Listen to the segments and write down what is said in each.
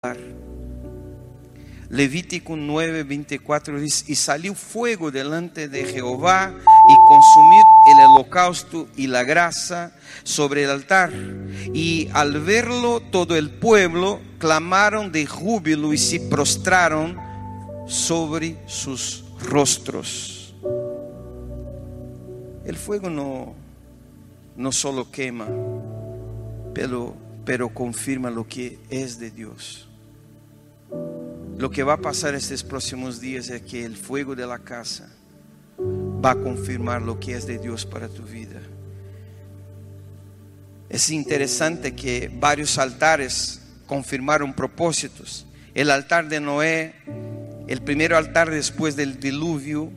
Levítico 9:24 dice: y salió fuego delante de Jehová y consumió el holocausto y la grasa sobre el altar. Y al verlo todo el pueblo clamaron de júbilo y se prostraron sobre sus rostros. El fuego no solo quema, pero confirma lo que es de Dios. Lo que va a pasar estos próximos días es que el fuego de la casa va a confirmar lo que es de Dios para tu vida. Es interesante que varios altares confirmaron propósitos. El altar de Noé, el primer altar después del diluvio,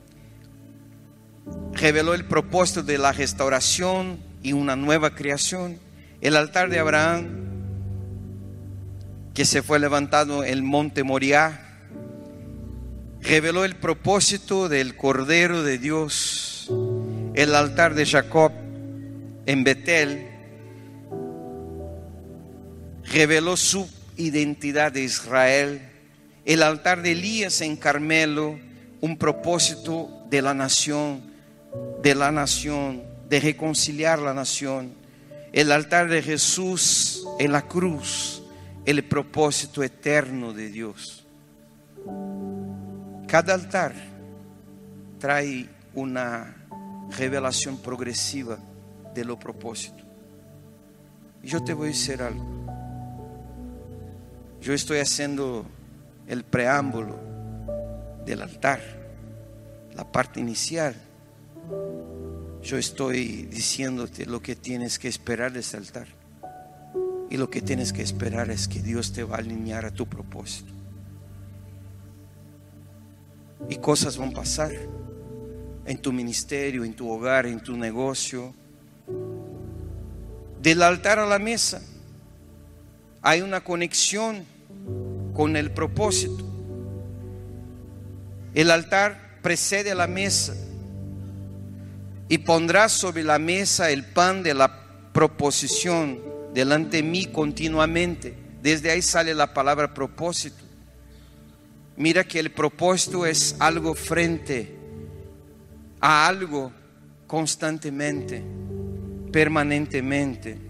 reveló el propósito de la restauración y una nueva creación. El altar de Abraham, que se fue levantado en el monte Moriah, reveló el propósito del Cordero de Dios. El altar de Jacob en Betel reveló su identidad de Israel. El altar de Elías en Carmelo, un propósito de la nación, de reconciliar la nación. El altar de Jesús en la cruz, el propósito eterno de Dios. Cada altar trae una revelación progresiva de los propósitos. Y yo te voy a decir algo. Yo estoy haciendo el preámbulo del altar, la parte inicial. Yo estoy diciéndote lo que tienes que esperar de este altar. Y lo que tienes que esperar es que Dios te va a alinear a tu propósito. Y cosas van a pasar en tu ministerio, en tu hogar, en tu negocio. Del altar a la mesa hay una conexión con el propósito. El altar precede a la mesa. Y pondrás sobre la mesa el pan de la proposición delante de mí continuamente. Desde ahí sale la palabra propósito. Mira que el propósito es algo frente a algo constantemente, permanentemente.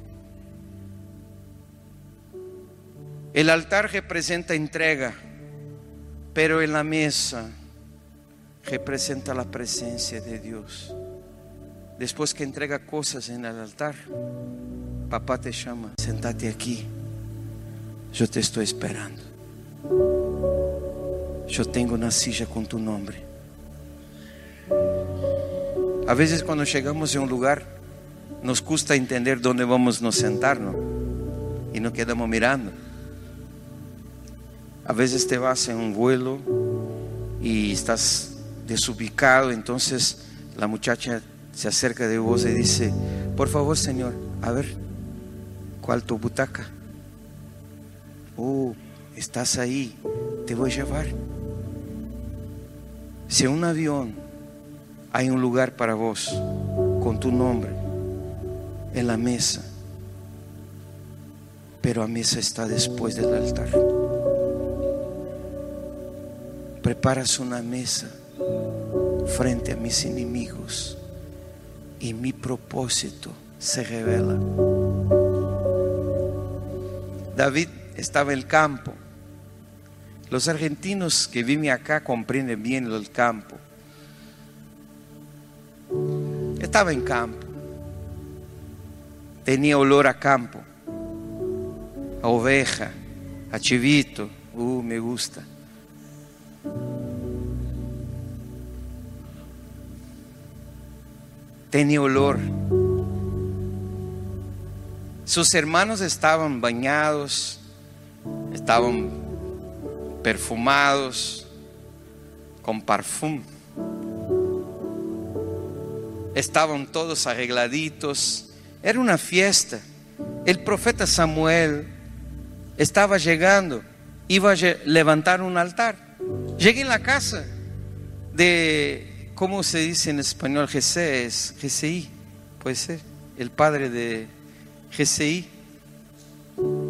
El altar representa entrega, pero en la mesa representa la presencia de Dios. Después que entrega cosas en el altar, papá te llama: sentate aquí, yo te estoy esperando. Yo tengo una silla con tu nombre. A veces cuando llegamos a un lugar nos cuesta entender dónde vamos a sentarnos y nos quedamos mirando. A veces te vas en un vuelo y estás desubicado, entonces la muchacha se acerca de vos y dice: por favor, señor, a ver, ¿cuál tu butaca? Estás ahí, te voy a llevar. Si en un avión hay un lugar para vos con tu nombre en la mesa, pero la mesa está después del altar. Preparas una mesa frente a mis enemigos y mi propósito se revela. David estaba en el campo. Los argentinos que viven acá comprenden bien el campo. Estaba en campo. Tenía olor a campo, a oveja, a chivito. Me gusta. Tenía olor. Sus hermanos estaban bañados, estaban perfumados, con perfume. Estaban todos arregladitos. Era una fiesta. El profeta Samuel estaba llegando, iba a levantar un altar. Llegué en la casa de, ¿cómo se dice en español? Jesei, puede ser, el padre de Jesei.